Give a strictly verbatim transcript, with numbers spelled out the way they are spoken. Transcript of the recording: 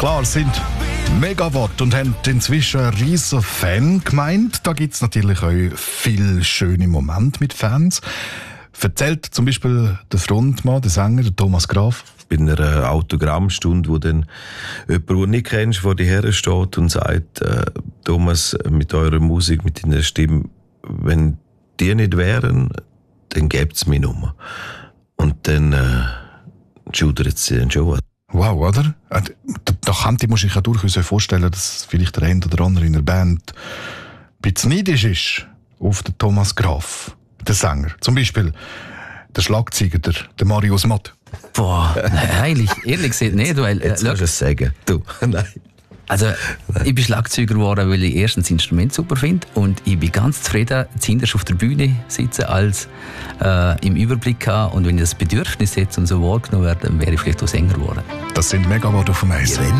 Klar, es sind Megawatt und haben inzwischen einen riesen Fan gemeint. Da gibt es natürlich auch viele schöne Momente mit Fans. Erzählt zum Beispiel der Frontmann, der Sänger, der Thomas Graf. Bei einer Autogrammstunde, wo dann jemand, den du nicht kennst, vor dir her steht und sagt, äh, Thomas, mit eurer Musik, mit deiner Stimme, wenn die nicht wären, dann gäbe es mich Nummer. Und dann äh, schudert sie dann schon. Wow, oder? Da, da kann man sich ja durchaus vorstellen, dass vielleicht der eine oder andere in der Band ein bisschen neidisch ist auf den Thomas Graf, den Sänger. Zum Beispiel der Schlagzeuger, der, der Marius Matt. Boah, nein, eigentlich, ehrlich gesagt nicht. Weil, Jetzt äh, kannst du es sagen. Du, nein. Also, ich bin Schlagzeuger geworden, weil ich erstens das Instrument super finde und ich bin ganz zufrieden, zuhinterst auf der Bühne sitzen, als äh, im Überblick haben. Und wenn ich das Bedürfnis hätte und so wahrgenommen werde, dann wäre ich vielleicht auch Sänger geworden. Das sind Megawatt auf dem Eis.